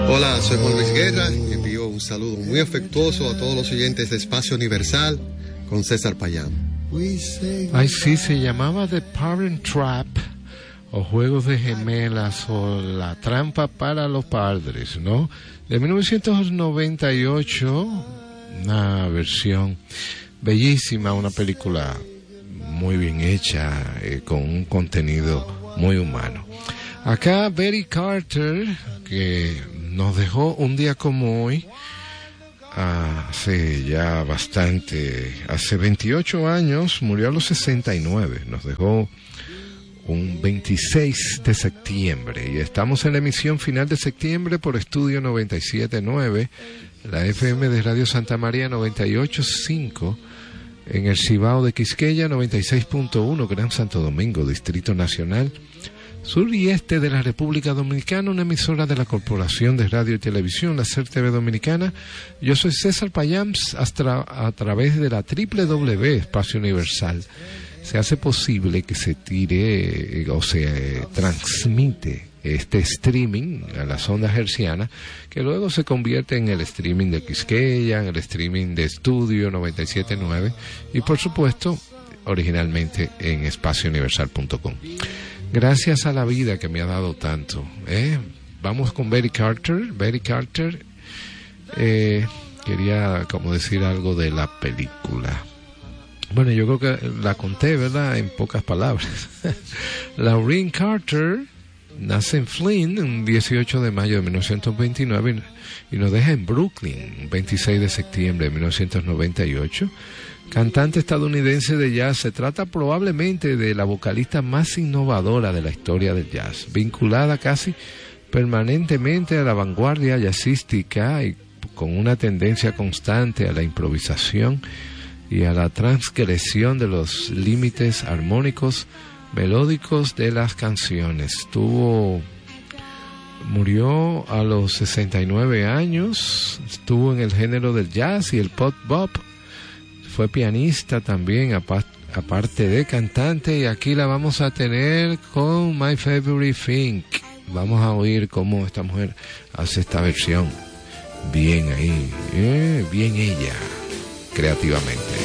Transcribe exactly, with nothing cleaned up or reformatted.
Hola, soy Juan Luis Guerra y envío un saludo muy afectuoso a todos los oyentes de Espacio Universal con César Payán. Ay, sí, se llamaba The Parent Trap, o Juegos de Gemelas, o La Trampa para los Padres, ¿no? De mil novecientos noventa y ocho, una versión bellísima, una película muy bien hecha, eh, con un contenido muy humano. Acá Betty Carter, que nos dejó un día como hoy, hace ya bastante, hace veintiocho años, murió a los sesenta y nueve, nos dejó un veintiséis de septiembre, y estamos en la emisión final de septiembre por Estudio noventa y siete punto nueve, la F M de Radio Santa María noventa y ocho punto cinco, en el Cibao de Quisqueya noventa y seis punto uno, Gran Santo Domingo, Distrito Nacional, sur y este de la República Dominicana, una emisora de la Corporación de Radio y Televisión, la C E R T V Dominicana. Yo soy César Payams, hasta a través de la doble u doble u doble u punto Espacio Universal. Se hace posible que se tire o se eh, transmite este streaming a las ondas hercianas, que luego se convierte en el streaming de Quisqueya, en el streaming de Estudio noventa y siete punto nueve y por supuesto originalmente en espacio universal punto com. Gracias a la vida que me ha dado tanto, ¿eh? Vamos con Betty Carter. Betty Carter, eh, quería como decir algo de la película. Bueno, yo creo que la conté, ¿verdad? En pocas palabras. Laureen Carter nace en Flint un dieciocho de mayo de mil novecientos veintinueve y nos deja en Brooklyn un veintiséis de septiembre de mil novecientos noventa y ocho. Cantante estadounidense de jazz, se trata probablemente de la vocalista más innovadora de la historia del jazz, vinculada casi permanentemente a la vanguardia jazzística y con una tendencia constante a la improvisación y a la transgresión de los límites armónicos melódicos de las canciones. Tuvo, murió a los sesenta y nueve años, estuvo en el género del jazz y el pop bop. Fue pianista también, aparte de cantante, y aquí la vamos a tener con My Favorite Thing. Vamos a oír cómo esta mujer hace esta versión. Bien ahí, eh, bien ella, creativamente.